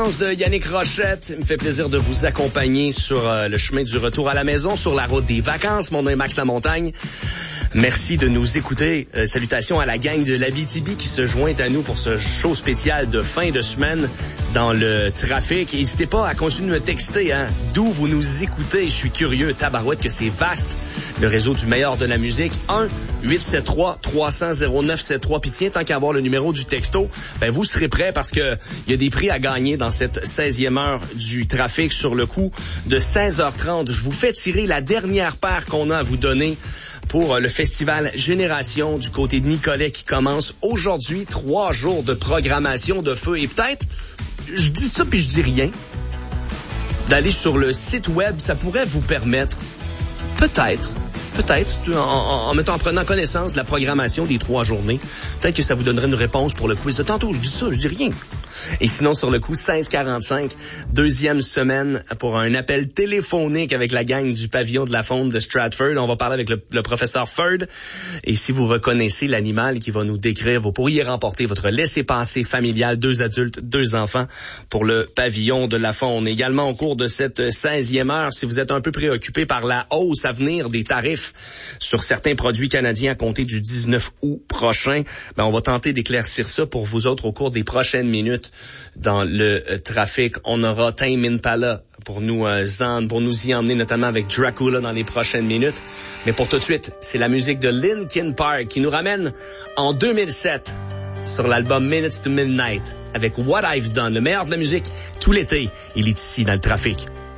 l'absence de Yannick Rochette, il me fait plaisir de vous accompagner sur le chemin du retour à la maison, sur la route des vacances. Mon nom est Max Lamontagne. Merci de nous écouter. Salutations à la gang de l'Abitibi qui se joint à nous pour ce show spécial de fin de semaine dans le trafic. N'hésitez pas à continuer de me texter, d'où vous nous écoutez. Je suis curieux, tabarouette, que c'est vaste. Le réseau du meilleur de la musique. 1-873-300-0973. Puis tiens, tant qu'à avoir le numéro du texto, vous serez prêts parce que il y a des prix à gagner dans cette 16e heure du trafic. Sur le coup de 16h30, je vous fais tirer la dernière paire qu'on a à vous donner pour le festival Génération du côté de Nicolet qui commence aujourd'hui. 3 jours de programmation de feu. Et peut-être, je dis ça puis je dis rien, d'aller sur le site web, ça pourrait vous permettre, peut-être, en prenant connaissance de la programmation des 3 journées, peut-être que ça vous donnerait une réponse pour le quiz de tantôt. Je dis ça, je dis rien. Et sinon, sur le coup, 16h45, 2e semaine pour un appel téléphonique avec la gang du pavillon de la faune de Stratford. On va parler avec le professeur Ferd. Et si vous reconnaissez l'animal qui va nous décrire, vous pourriez remporter votre laissez-passer familial, 2 adultes, 2 enfants pour le pavillon de la faune. Également, au cours de cette 16e heure, si vous êtes un peu préoccupé par la hausse à venir des tarifs sur certains produits canadiens à compter du 19 août prochain, on va tenter d'éclaircir ça pour vous autres au cours des prochaines minutes dans le trafic. On aura Tame Impala pour nous y emmener, notamment avec Dracula dans les prochaines minutes. Mais pour tout de suite, c'est la musique de Linkin Park qui nous ramène en 2007 sur l'album Minutes to Midnight avec What I've Done, le meilleur de la musique tout l'été. Il est ici dans le trafic.